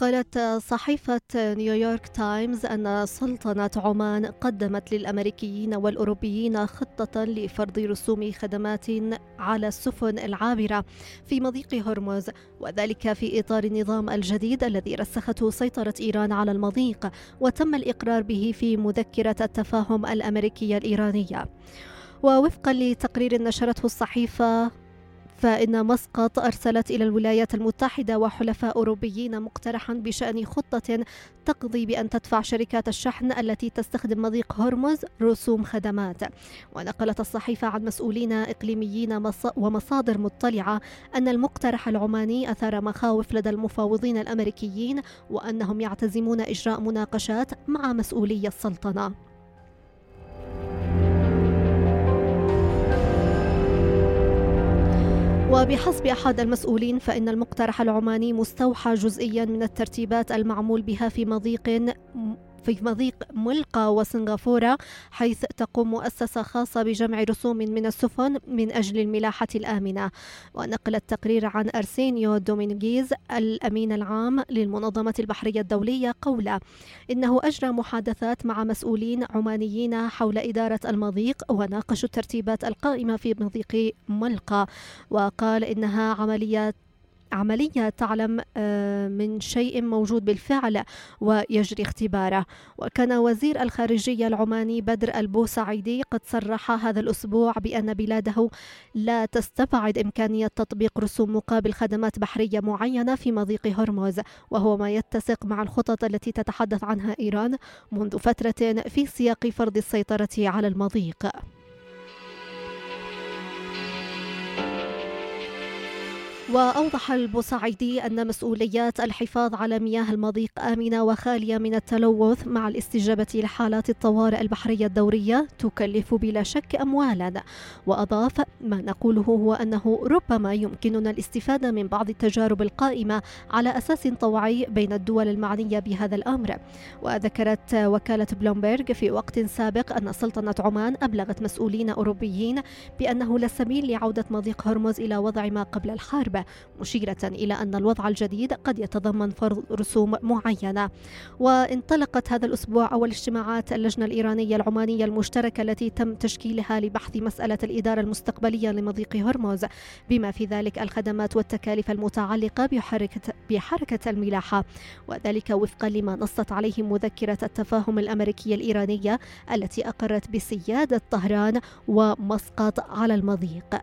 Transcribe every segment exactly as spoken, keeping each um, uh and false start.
قالت صحيفة نيويورك تايمز أن سلطنة عمان قدمت للأمريكيين والأوروبيين خطة لفرض رسوم خدمات على السفن العابرة في مضيق هرمز، وذلك في إطار النظام الجديد الذي رسخته سيطرة إيران على المضيق، وتم الإقرار به في مذكرة التفاهم الأمريكية الإيرانية. ووفقا لتقرير نشرته الصحيفة، فإن مسقط أرسلت إلى الولايات المتحدة وحلفاء أوروبيين مقترحا بشأن خطة تقضي بأن تدفع شركات الشحن التي تستخدم مضيق هرمز رسوم خدمات. ونقلت الصحيفة عن مسؤولين إقليميين ومصادر مطلعة أن المقترح العماني أثار مخاوف لدى المفاوضين الأمريكيين، وأنهم يعتزمون إجراء مناقشات مع مسؤولي السلطنة. وبحسب أحد المسؤولين، فإن المقترح العماني مستوحى جزئيا من الترتيبات المعمول بها في مضيق في مضيق ملقا وسنغافورة، حيث تقوم مؤسسة خاصة بجمع رسوم من السفن من أجل الملاحة الآمنة. ونقل التقرير عن أرسينيو دومينغيز الأمين العام للمنظمة البحرية الدولية قوله إنه أجرى محادثات مع مسؤولين عمانيين حول إدارة المضيق، وناقشوا الترتيبات القائمة في مضيق ملقا، وقال إنها عمليات عملية تعلم من شيء موجود بالفعل ويجري اختباره. وكان وزير الخارجية العماني بدر البوسعيدي قد صرح هذا الأسبوع بأن بلاده لا تستبعد إمكانية تطبيق رسوم مقابل خدمات بحرية معينة في مضيق هرمز، وهو ما يتسق مع الخطط التي تتحدث عنها إيران منذ فترة في سياق فرض السيطرة على المضيق. وأوضح البوسعيدي أن مسؤوليات الحفاظ على مياه المضيق آمنة وخالية من التلوث مع الاستجابة لحالات الطوارئ البحرية الدورية تكلف بلا شك أموالا. وأضاف: ما نقوله هو أنه ربما يمكننا الاستفادة من بعض التجارب القائمة على أساس طوعي بين الدول المعنية بهذا الأمر. وذكرت وكالة بلومبرغ في وقت سابق أن سلطنة عمان أبلغت مسؤولين أوروبيين بأنه لا سبيل لعودة مضيق هرمز إلى وضع ما قبل الحرب، مشيرة إلى أن الوضع الجديد قد يتضمن فرض رسوم معينة. وانطلقت هذا الأسبوع أول اجتماعات اللجنة الإيرانية العمانية المشتركة التي تم تشكيلها لبحث مسألة الإدارة المستقبلية لمضيق هرمز، بما في ذلك الخدمات والتكاليف المتعلقة بحركة, بحركة الملاحة، وذلك وفقا لما نصت عليه مذكرة التفاهم الأمريكية الإيرانية التي أقرت بسيادة طهران ومسقط على المضيق.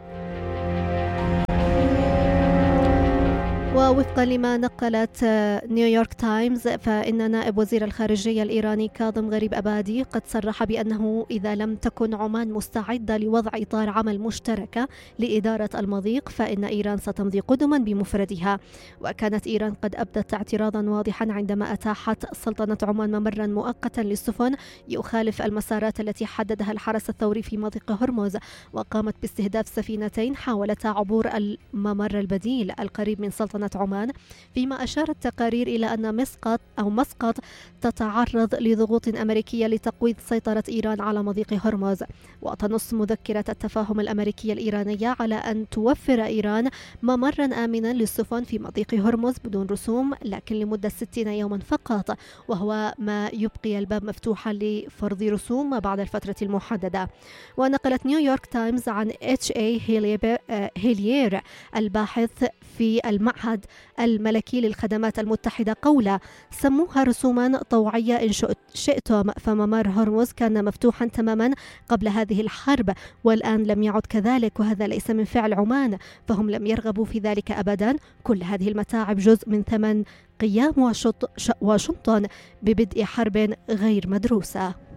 ووفقا لما نقلت نيويورك تايمز، فإن نائب وزير الخارجية الإيراني كاظم غريب أبادي قد صرح بأنه إذا لم تكن عمان مستعدة لوضع إطار عمل مشتركة لإدارة المضيق، فإن إيران ستمضي قدما بمفردها. وكانت إيران قد أبدت اعتراضا واضحا عندما أتاحت سلطنة عمان ممرا مؤقتا للسفن يخالف المسارات التي حددها الحرس الثوري في مضيق هرمز، وقامت باستهداف سفينتين حاولتا عبور الممر البديل القريب من سلطنة عمان، فيما أشارت تقارير إلى أن مسقط أو مسقط تتعرض لضغوط أمريكية لتقويض سيطرة إيران على مضيق هرمز. وتنص مذكرة التفاهم الأمريكية الإيرانية على أن توفر إيران ممرا آمنا للسفن في مضيق هرمز بدون رسوم، لكن لمدة ستين يوما فقط، وهو ما يبقي الباب مفتوحا لفرض رسوم بعد الفترة المحددة. ونقلت نيويورك تايمز عن اتش اي هيليير الباحث في المعهد الملكي للخدمات المتحدة قوله: سموها رسوما طوعية إن شئتم، فممر هرمز كان مفتوحا تماما قبل هذه الحرب، والآن لم يعد كذلك، وهذا ليس من فعل عمان، فهم لم يرغبوا في ذلك أبدا. كل هذه المتاعب جزء من ثمن قيام واشنطن ببدء حرب غير مدروسة.